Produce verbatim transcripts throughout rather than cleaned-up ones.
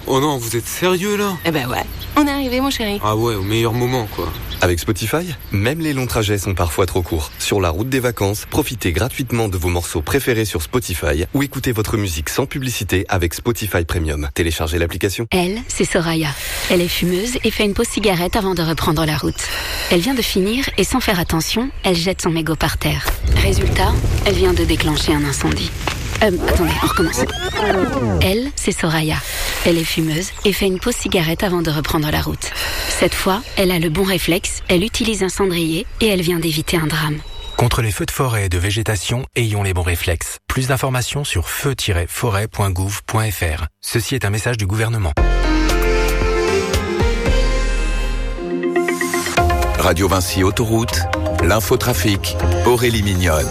Oh non, vous êtes sérieux là? Eh ben ouais, on est arrivé mon chéri. Ah ouais, au meilleur moment quoi. Avec Spotify, même les longs trajets sont parfois trop courts. Sur la route des vacances, profitez gratuitement de vos morceaux préférés sur Spotify ou écoutez votre musique sans publicité avec Spotify Premium. Téléchargez l'application. Elle, c'est Soraya. Elle est fumeuse et fait une pause cigarette avant de reprendre la route. Elle vient de finir et sans faire attention, elle jette son mégot par terre. Résultat, elle vient de déclencher un incendie. Euh, attendez, on recommence. Elle, c'est Soraya. Elle est fumeuse et fait une pause cigarette avant de reprendre la route. Cette fois, elle a le bon réflexe, elle utilise un cendrier et elle vient d'éviter un drame. Contre les feux de forêt et de végétation, ayons les bons réflexes. Plus d'informations sur feu tiret forêt point gouv point f r. Ceci est un message du gouvernement. Radio Vinci Autoroute, l'infotrafic, Aurélie Mignonne.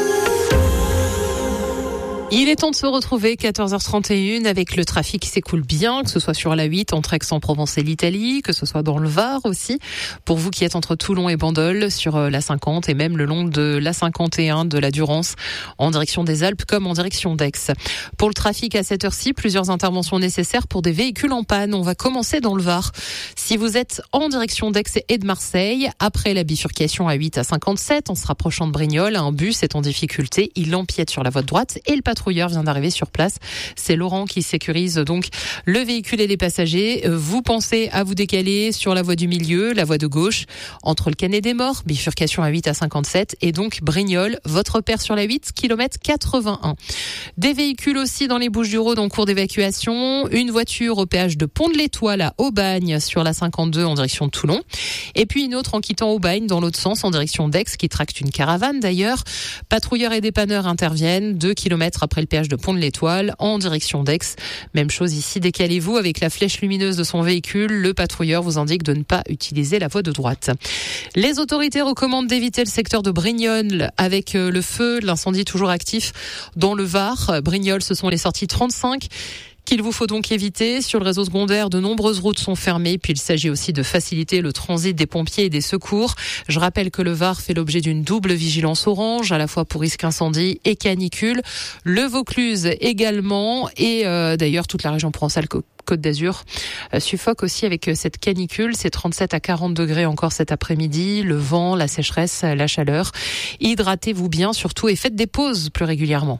Il est temps de se retrouver, quatorze heures trente et une, avec le trafic qui s'écoule bien, que ce soit sur la huit, entre Aix-en-Provence et l'Italie, que ce soit dans le Var aussi. Pour vous qui êtes entre Toulon et Bandol, sur la cinquante et même le long de la cinquante et un de la Durance, en direction des Alpes comme en direction d'Aix. Pour le trafic à cette heure-ci, plusieurs interventions nécessaires pour des véhicules en panne. On va commencer dans le Var. Si vous êtes en direction d'Aix et de Marseille, après la bifurcation à huit à cinquante-sept, en se rapprochant de Brignoles, un bus est en difficulté. Il empiète sur la voie de droite et le patrouilleur vient d'arriver sur place. C'est Laurent qui sécurise donc le véhicule et les passagers. Vous pensez à vous décaler sur la voie du milieu, la voie de gauche, entre le Canet des Morts, bifurcation à huit à cinquante-sept, et donc Brignoles, votre repère sur la huit, kilomètre quatre-vingt-un. Des véhicules aussi dans les Bouches-du-Rhône en cours d'évacuation. Une voiture au péage de Pont-de-l'Étoile à Aubagne sur la cinquante-deux en direction de Toulon. Et puis une autre en quittant Aubagne dans l'autre sens en direction d'Aix qui tracte une caravane d'ailleurs. Patrouilleurs et dépanneurs interviennent deux kilomètres après le péage de Pont-de-l'Étoile en direction d'Aix. Même chose ici, décalez-vous avec la flèche lumineuse de son véhicule. Le patrouilleur vous indique de ne pas utiliser la voie de droite. Les autorités recommandent d'éviter le secteur de Brignoles avec le feu, l'incendie toujours actif dans le Var. Brignoles, ce sont les sorties trente-cinq qu'il vous faut donc éviter. Sur le réseau secondaire, de nombreuses routes sont fermées, puis il s'agit aussi de faciliter le transit des pompiers et des secours. Je rappelle que le Var fait l'objet d'une double vigilance orange, à la fois pour risque incendie et canicule. Le Vaucluse également, et euh, d'ailleurs toute la région Provence-Alpes Côte d'Azur euh, suffoque aussi avec euh, cette canicule. C'est trente-sept à quarante degrés encore cet après-midi. Le vent, la sécheresse, la chaleur. Hydratez-vous bien surtout et faites des pauses plus régulièrement.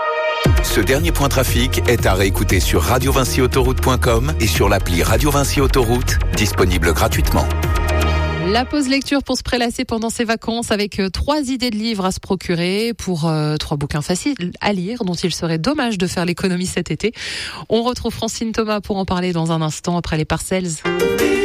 Ce dernier point trafic est à réécouter sur radio vinci autoroute point com et sur l'appli Radio Vinci Autoroute, disponible gratuitement. La pause lecture pour se prélasser pendant ses vacances avec euh, trois idées de livres à se procurer pour euh, trois bouquins faciles à lire dont il serait dommage de faire l'économie cet été. On retrouve Francine Thomas pour en parler dans un instant après les Parcels.